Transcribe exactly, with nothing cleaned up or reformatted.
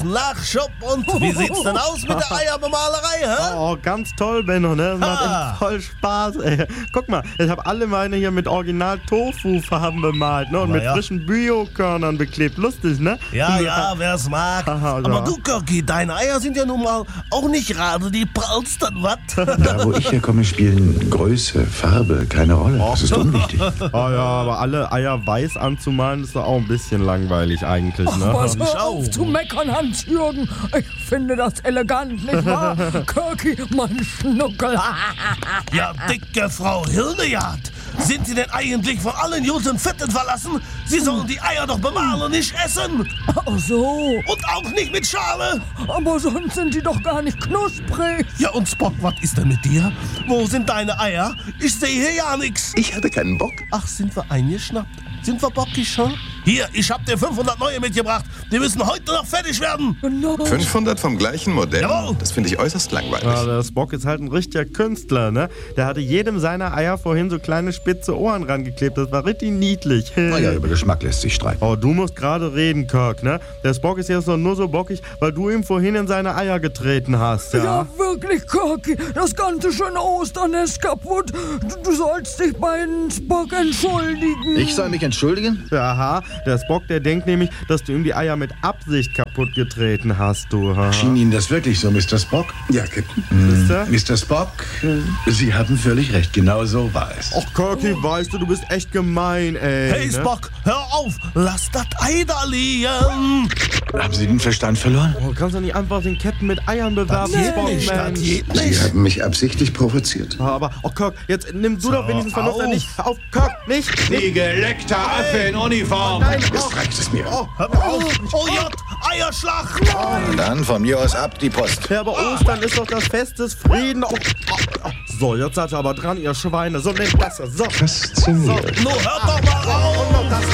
Nachschub. Und wie sieht's denn aus mit der Eierbemalerei, hä? Oh, ganz toll, Benno, ne? Das macht Ah. echt voll Spaß, ey. Guck mal, ich habe alle meine hier mit Original-Tofu-Farben bemalt, ne? Und Na mit ja. frischen Bio-Körnern beklebt. Lustig, ne? Ja, ja, wer's mag. Aha, ja. Aber du, Kirki, deine Eier sind ja nun mal auch nicht gerade die prallsten, was? Da, wo ich herkomme, spielen Größe, Farbe keine Rolle. Das ist unwichtig. Oh ja, aber alle Eier weiß anzumalen, ist doch auch ein bisschen langweilig eigentlich, ne? Was, ich hör auch. auf zu meckern, Hans-Jürgen. Ich finde das elegant, nicht wahr? Kirki, mein Schnuckel. Ja, dicke Frau Hirnejagd. Sind Sie denn eigentlich von allen guten Fetten verlassen? Sie sollen die Eier doch bemalen, nicht essen. Ach so, Und auch nicht mit Schale. aber sonst sind die doch gar nicht knusprig. Ja, und Spock, was ist denn mit dir? Wo sind deine Eier? Ich sehe hier ja nichts. Ich hatte keinen Bock. Ach, sind wir eingeschnappt? Sind wir bockig, hm? Hier, ich hab dir fünfhundert neue mitgebracht. Die müssen heute noch fertig werden. Genau. fünfhundert vom gleichen Modell? Jawohl. Das finde ich äußerst langweilig. Ja, der Spock ist halt ein richtiger Künstler, ne? Der hatte jedem seiner Eier vorhin so kleine spitze Ohren rangeklebt. Das war richtig niedlich. Naja, über Geschmack lässt sich streiten. Oh, du musst gerade reden, Kirk, ne? Der Spock ist jetzt doch nur so bockig, weil du ihm vorhin in seine Eier getreten hast, ja? Ja, wirklich, Kirki. Das ganze schöne Ostern ist kaputt. Du, du sollst dich bei Spock entschuldigen. Ich soll mich entschuldigen? Aha, der Spock, der denkt nämlich, dass du ihm die Eier mit Absicht kaputt getreten hast, du. Ha? Schien Ihnen das wirklich so, Mister Spock? Ja, Captain. Siehste? Mister Spock, äh, Sie haben völlig recht. Genau so war es. Och, Kirky, weißt du, du bist echt gemein, ey. Hey, ne? Spock, hör auf. Lass das Ei da liegen. Haben Sie den Verstand verloren? Oh, du kannst doch nicht einfach den Captain mit Eiern bewerfen, Das geht Spock, nicht, das Mensch. geht Sie nicht. haben mich absichtlich provoziert. Ja, aber, oh, Kirk, jetzt nimm du doch wenigstens Vernunft auf. nicht. Auf, Kirk, nicht. Sie geleckter Affe in Uniform! Nein, Jetzt reicht es mir. oh, Hör mir auf. Oh J, Eierschlacht. Dann von mir aus ab die Post. ja, aber Ostern ist doch das Fest des Frieden. Oh, oh, oh. So, jetzt seid ihr aber dran, ihr Schweine. So, nehmt das. So. Faszinierend. Nur hört doch mal auf. Und noch das